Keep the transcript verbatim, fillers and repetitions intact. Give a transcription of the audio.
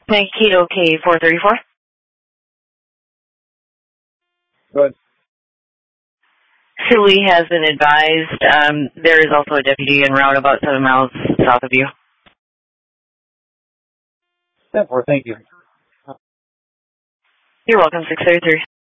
Mankato K four thirty-four. Good. Sully has been advised. Um, there is also a deputy en route about seven miles south of you. ten four, thank you. You're welcome, six thirty-three.